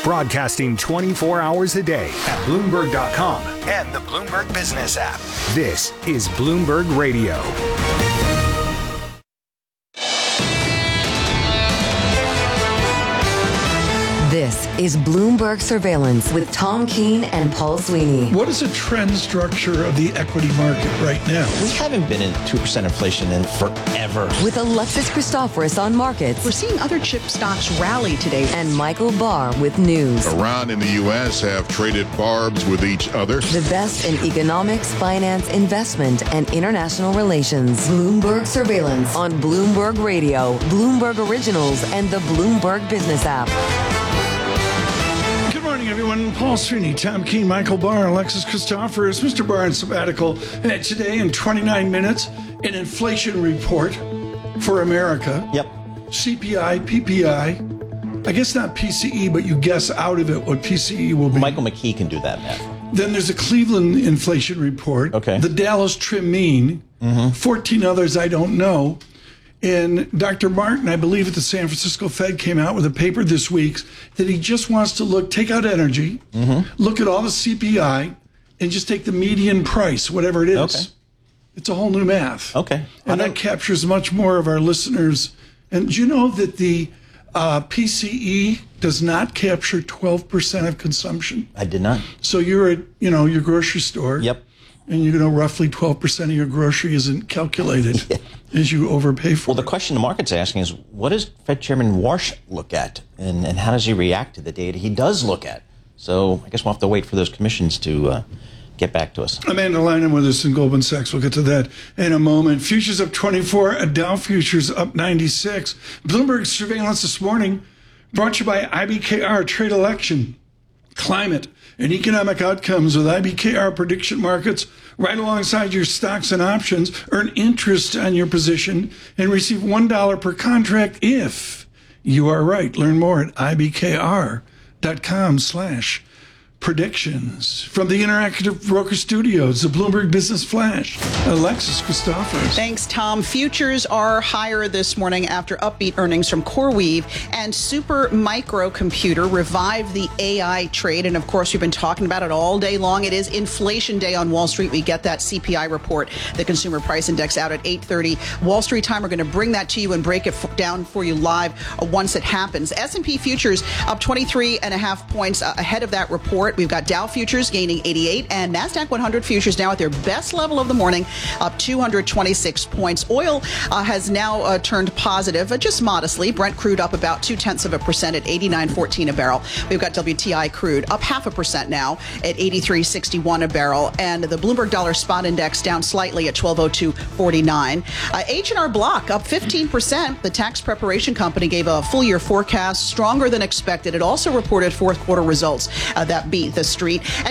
Broadcasting 24 hours a day at Bloomberg.com and the Bloomberg Business app. This is Bloomberg Radio. This is Bloomberg Surveillance with Tom Keene and Paul Sweeney. What is the trend structure of the equity market right now? We haven't been in 2% inflation in forever. With Alexis Christoforous on markets. We're seeing other chip stocks rally today. And Michael Barr with news. Iran and the U.S. have traded barbs with each other. The best in economics, finance, investment, and international relations. Bloomberg Surveillance on Bloomberg Radio, Bloomberg Originals, and the Bloomberg Business app. Good morning, everyone. Paul Sweeney, Tom Keene, Michael Barr, Alexis Christoforous, Mr. Barr on sabbatical. And today, in 29 minutes, an inflation report for America. Yep. CPI, PPI. I guess not PCE, but you guess out of it what PCE will be. Michael McKee can do that math. Then there's a Cleveland inflation report. Okay. The Dallas Trim Mean. 14 others I don't know. And Dr. Martin, I believe at the San Francisco Fed, came out with a paper this week that he just wants to take out energy, look at all the CPI, and just take the median price, whatever it is. Okay. It's a whole new math. Okay. And that captures much more of our listeners. And do you know that the PCE does not capture 12% of consumption? I did not. So you're at, your grocery store. Yep. And roughly 12% of your grocery isn't calculated as you overpay for. Well, the question the market's asking is, what does Fed Chairman Warsh look at? And how does he react to the data he does look at? So I guess we'll have to wait for those commissions to get back to us. Amanda Lynham with us in Goldman Sachs. We'll get to that in a moment. Futures up 24, Dow Futures up 96. Bloomberg Surveillance this morning brought to you by IBKR Trade Election, Climate, and Economic Outcomes with IBKR prediction markets right alongside your stocks and options. Earn interest on your position and receive $1 per contract if you are right. Learn more at ibkr.com/predictions. From the Interactive Broker Studios, the Bloomberg Business Flash, Alexis Christoforous. Thanks, Tom. Futures are higher this morning after upbeat earnings from CoreWeave and Super Micro Computer revived the AI trade. And of course, we've been talking about it all day long. It is inflation day on Wall Street. We get that CPI report, the Consumer Price Index, out at 8:30 Wall Street time. We're going to bring that to you and break it down for you live once it happens. S&P futures up 23.5 points ahead of that report. We've got Dow futures gaining 88 and NASDAQ 100 futures now at their best level of the morning, up 226 points. Oil has now turned positive, just modestly. Brent crude up about 0.2% at 89.14 a barrel. We've got WTI crude up 0.5% now at 83.61 a barrel. And the Bloomberg Dollar Spot Index down slightly at 1202.49. H&R Block up 15%. The tax preparation company gave a full year forecast stronger than expected. It also reported fourth quarter results that beat the street. And